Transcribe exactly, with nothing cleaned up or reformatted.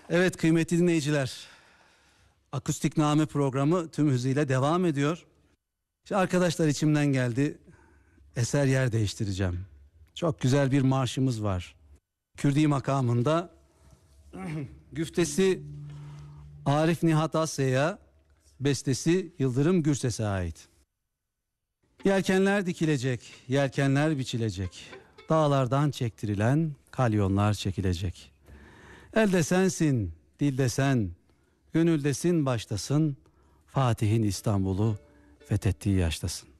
Evet kıymetli dinleyiciler, Akustikname programı tüm hızıyla devam ediyor. İşte arkadaşlar içimden geldi, eser yer değiştireceğim. Çok güzel bir marşımız var. Kürdi makamında, güftesi Arif Nihat Asya'ya, bestesi Yıldırım Gürses'e ait. Yelkenler dikilecek, yelkenler biçilecek, dağlardan çektirilen kalyonlar çekilecek. Elde sensin, dilde sen, gönüldesin baştasın, Fatih'in İstanbul'u fethettiği yaştasın.